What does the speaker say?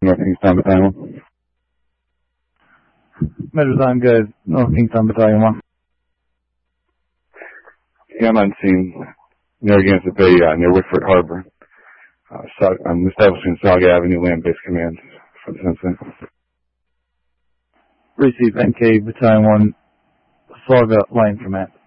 North Kingstown Battalion 1. Meadowtown Guide, North Kingstown Battalion 1. Yeah, I'm on scene Narragansett Bay, near Wickford Harbor. I'm establishing Saga Avenue Land-Based Command for this incident. Receive NK Battalion 1, Saga Line Command.